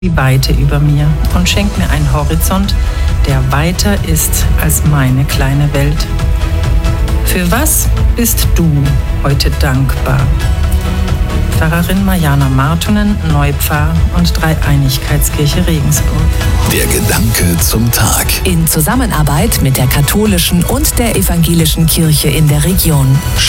die Weite über mir und schenkt mir einen Horizont, der weiter ist als meine kleine Welt. Für was bist du heute dankbar? Pfarrerin Mariana Martunen, Neupfarr und Dreieinigkeitskirche Regensburg. Der Gedanke zum Tag. In Zusammenarbeit mit der katholischen und der evangelischen Kirche in der Region.